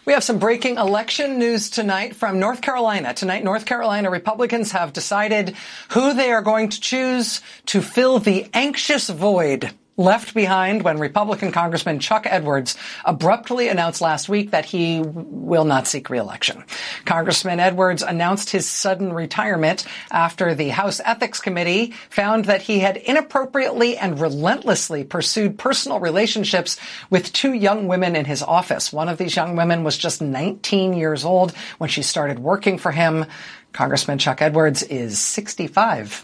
We have some breaking election news tonight from North Carolina. Tonight, North Carolina Republicans have decided who they are going to choose to fill the anxious void left behind when Republican Congressman Chuck Edwards abruptly announced last week that he will not seek re-election. Congressman Edwards announced his sudden retirement after the House Ethics Committee found that he had inappropriately and relentlessly pursued personal relationships with two young women in his office. One of these young women was just 19 years old when she started working for him. Congressman Chuck Edwards is 65.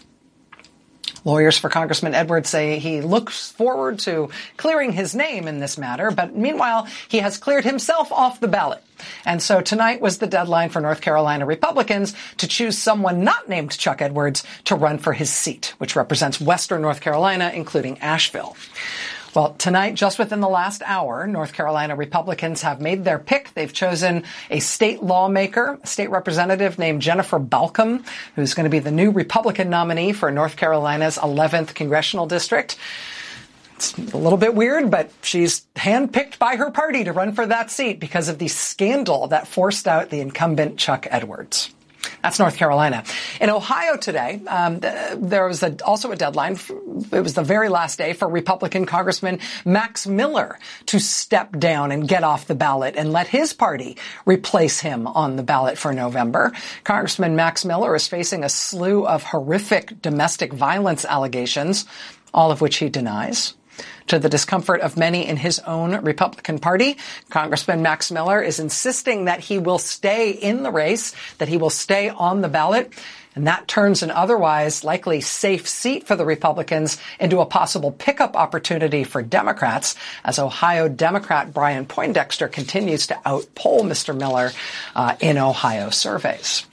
Lawyers for Congressman Edwards say he looks forward to clearing his name in this matter, but meanwhile, he has cleared himself off the ballot. And so tonight was the deadline for North Carolina Republicans to choose someone not named Chuck Edwards to run for his seat, which represents Western North Carolina, including Asheville. Well, tonight, just within the last hour, North Carolina Republicans have made their pick. They've chosen a state lawmaker, a state representative named Jennifer Balcom, who's going to be the new Republican nominee for North Carolina's 11th congressional district. It's a little bit weird, but she's handpicked by her party to run for that seat because of the scandal that forced out the incumbent Chuck Edwards. That's North Carolina. In Ohio today, there was also a deadline. It was the very last day for Republican Congressman Max Miller to step down and get off the ballot and let his party replace him on the ballot for November. Congressman Max Miller is facing a slew of horrific domestic violence allegations, all of which he denies. To the discomfort of many in his own Republican Party, Congressman Max Miller is insisting that he will stay in the race, that he will stay on the ballot, and that turns an otherwise likely safe seat for the Republicans into a possible pickup opportunity for Democrats as Ohio Democrat Brian Poindexter continues to outpoll Mr. Miller in Ohio surveys.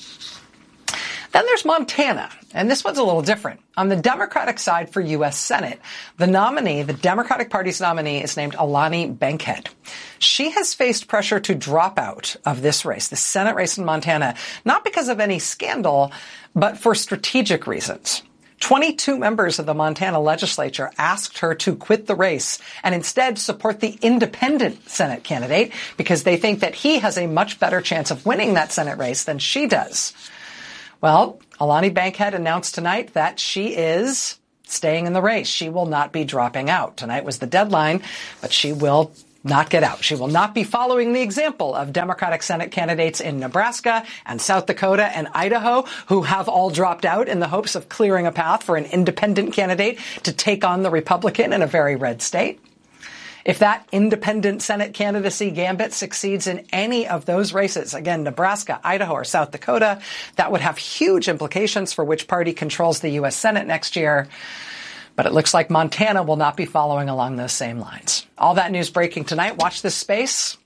Then there's Montana, and this one's a little different. On the Democratic side for U.S. Senate, the nominee, the Democratic Party's nominee, is named Alani Bankhead. She has faced pressure to drop out of this race, the Senate race in Montana, not because of any scandal, but for strategic reasons. 22 members of the Montana legislature asked her to quit the race and instead support the independent Senate candidate because they think that he has a much better chance of winning that Senate race than she does. Well, Alani Bankhead announced tonight that she is staying in the race. She will not be dropping out. Tonight was the deadline, but she will not get out. She will not be following the example of Democratic Senate candidates in Nebraska and South Dakota and Idaho who have all dropped out in the hopes of clearing a path for an independent candidate to take on the Republican in a very red state. If that independent Senate candidacy gambit succeeds in any of those races, again, Nebraska, Idaho, or South Dakota, that would have huge implications for which party controls the U.S. Senate next year. But it looks like Montana will not be following along those same lines. All that news breaking tonight. Watch this space.